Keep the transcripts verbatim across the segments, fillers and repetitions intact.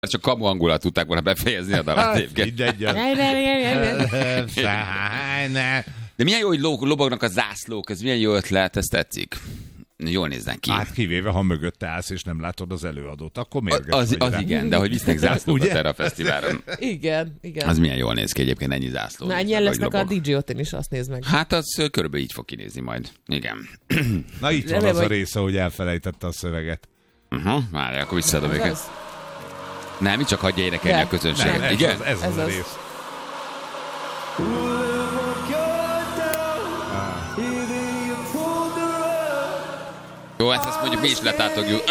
Csak kamu hangulat tudták volna befejezni a dalat egyébként. De milyen jó, hogy lobognak a zászlók, ez milyen jó ötlet, ez tetszik. Jól néznek ki. Hát kivéve, ha mögötte állsz, és nem látod az előadót, akkor mérges Az, az igen, de hogy visznek zászlókat erre a fesztiválon. Igen, igen. Az milyen jól néz ki egyébként, ennyi zászló. Na, ennyien lesznek a dé jé otthon is, azt nézd meg. Hát az körülbelül így fog kinézni majd. Igen. Na itt van az a része, hogy elfelejtette a szöveget. Uh-huh, várj, akkor visszaadom őket. Nem, mi csak hagyja énekelni de. A közönség. Nem, ez igen? Az, ez, ez az, az a rész. Jó, ezt, ezt mondjuk mi is letátogjuk.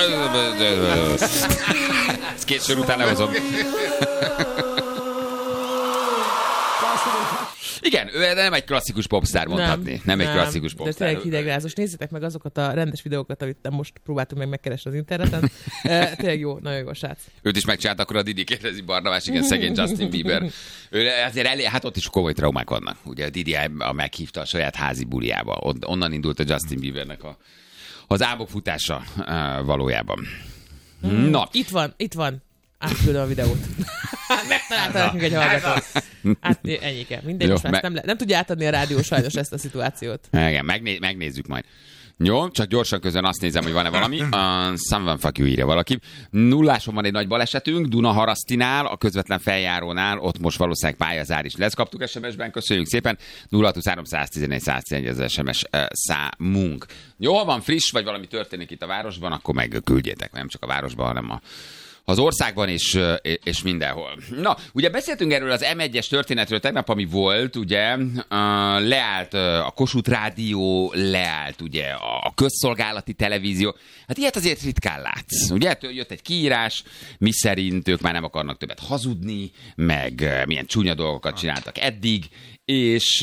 Ezt két sor után lehozom. Igen, ő nem egy klasszikus popstar mondhatni. Nem, nem egy klasszikus popstar. De tényleg hidegrázós. Nézzétek meg azokat a rendes videókat, amit most próbáltunk meg megkeresni az interneten. E, tényleg jó, nagyon jó a srác. Őt is megcsinált, akkor a Didi kérdezi Barnabás, igen, szegény Justin Bieber. Ő azért elé, hát ott is komoly traumák vannak. Ugye a Didi meghívta a saját házi buliába. Onnan indult a Justin Biebernek a, az álmokfutása valójában. Hmm. Na. Itt van, itt van. Átküldöm a videót. Megtalálta nekünk egy hallgató. Hát ennyike. Mindegy, jó, most me- nem, le- nem tudja átadni a rádió sajnos ezt a szituációt. Igen, megné- megnézzük majd. Jó, csak gyorsan közben azt nézem, hogy van-e valami. Uh, someone fuck you, írja valaki. Nulláson van egy nagy balesetünk, Dunaharasztinál, a közvetlen feljárónál, ott most valószínűleg pályazár is lesz. Kaptuk es em es-ben, köszönjük szépen. nulla hatszázhuszonhárom száztizenegy száztizenegy az es em es uh, számunk. Jó, ha van friss, vagy valami történik itt a városban, akkor meg küldjétek, nem csak a városban, hanem a az országban és, és mindenhol. Na, ugye beszéltünk erről az em egyes történetről tegnap, ami volt, ugye, leállt a Kossuth Rádió, leállt ugye a közszolgálati televízió. Hát ilyet azért ritkán látsz. Ugye, jött egy kiírás, miszerint ők már nem akarnak többet hazudni, meg milyen csúnya dolgokat csináltak eddig, és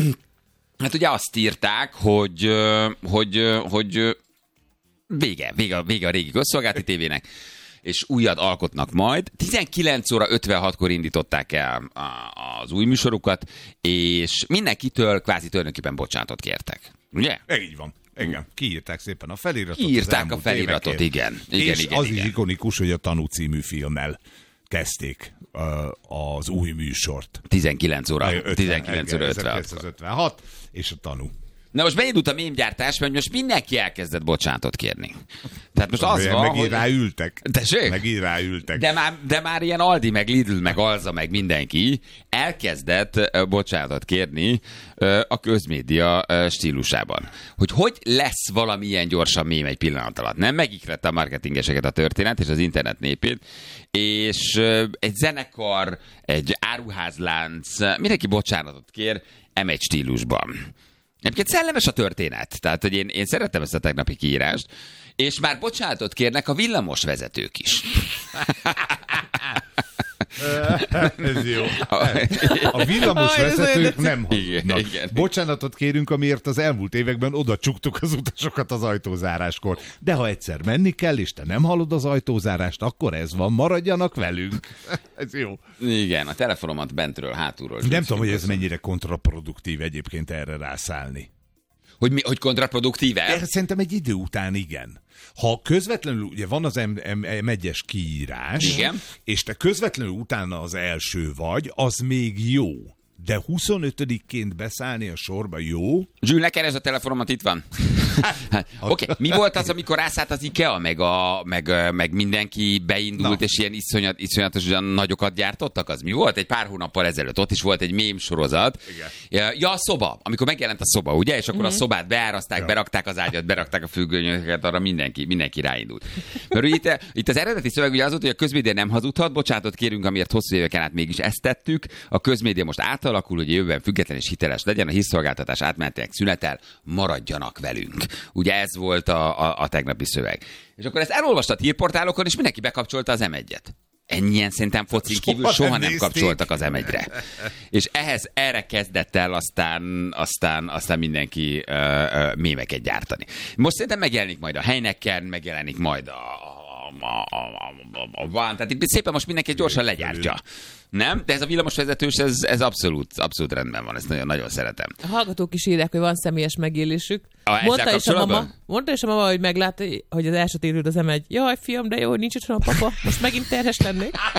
hát ugye azt írták, hogy, hogy, hogy vége, vége, vége a régi közszolgálati tévének, és újat alkotnak majd. tizenkilenc óra ötvenhatkor indították el az új műsorukat, és mindenkitől kvázi tulajdonképpen bocsánatot kértek. Ugye? Így van. Igen, kiírták szépen a feliratot. Kiírták a feliratot, igen. igen. És igen, az igen. is ikonikus, hogy a Tanú című filmmel kezdték uh, az új műsort. tizenkilenc óra ötvenhatkor. ezerkilencszázötvenhat, és a Tanú. Na most beindult a mémgyártás, mert most mindenki elkezdett bocsánatot kérni. Tehát most az van, megint hogy... ráültek. Tessék? Megint ráültek. De már, de már ilyen Aldi, meg Lidl, meg Alza, meg mindenki elkezdett bocsánatot kérni a közmédia stílusában. Hogy hogy lesz valamilyen gyorsan mém egy pillanat alatt. Nem megikrette a marketingeseket a történet és az internet népét, és egy zenekar, egy áruházlánc, mindenki bocsánatot kér em egy stílusban. Egyébként szellemes a történet, tehát hogy én, én szerettem ezt a tegnapi kiírást, és már bocsánatot kérnek a villamos vezetők is. Ez jó. A villamos vezetők nem hazudnak. Bocsánatot kérünk, amiért az elmúlt években oda csuktuk az utasokat az ajtózáráskor. De ha egyszer menni kell, és te nem hallod az ajtózárást, akkor ez van, maradjanak velünk. Ez jó. Igen, a telefonomat bentről, hátulról. Nem tudom, hogy ez mennyire kontraproduktív egyébként erre rászállni. Hogy, mi, hogy kontraproduktíve? Szerintem egy idő után igen. Ha közvetlenül, ugye van az em egyes kiírás, igen, és te közvetlenül utána az első vagy, az még jó. De huszonötödikként beszállni a sorba jó? Zsül, ne keresd a telefonomat, itt van. Hát, Oké, okay. Mi volt az, amikor rászállt az IKEA, meg, a, meg, meg mindenki beindult, na, és ilyen iszonyat, iszonyatos ugyan nagyokat gyártottak? Az mi volt? Egy pár hónappal ezelőtt ott is volt egy mém sorozat. Igen. Ja, a szoba, amikor megjelent a szoba, ugye? És akkor mm-hmm. a szobát beáraszták, ja, berakták az ágyat, berakták a függönyöket, arra mindenki, mindenki ráindult. Mert itt, itt az eredeti szöveg ugye az volt, hogy a közmédia nem hazudhat, bocsánatot kérünk, amiért hosszú éveken át mégis ezt tettük. A közmédia most átalakul, hogy jövőben független és hiteles legyen, a hírszolgáltatás átmenetileg szünetel, maradjanak velünk. Ugye ez volt a, a, a tegnapi szöveg. És akkor ezt elolvastat hírportálokon, és mindenki bekapcsolta az em egyet. Ennyien szerintem focin kívül soha, soha nem, nem kapcsoltak az em egyre. És ehhez, erre kezdett el aztán, aztán, aztán mindenki uh, uh, mémeket gyártani. Most szerintem megjelenik majd a Heineken, megjelenik majd a, a, a, a, a, a van. Tehát itt szépen most mindenki gyorsan legyártja. Nem? De ez a villamosvezetős, ez, ez abszolút, abszolút rendben van. Ezt nagyon, nagyon szeretem. A hallgatók is írják, hogy van személyes megélésük. A, mondta, is a mama, mondta is a mama, hogy meglátta, hogy az első térült az em egy. Jaj, fiam, de jó, hogy nincs otthon a papa. Most megint terhes lennék.